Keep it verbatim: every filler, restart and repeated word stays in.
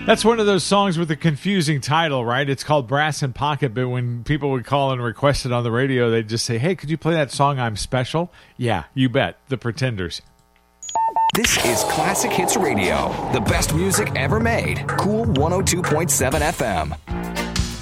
That's one of those songs with a confusing title, right? It's called Brass in Pocket, but when people would call and request it on the radio, they'd just say, hey, could you play that song, I'm Special? Yeah, you bet. The Pretenders. This is Classic Hits Radio, the best music ever made. Cool one oh two point seven F M.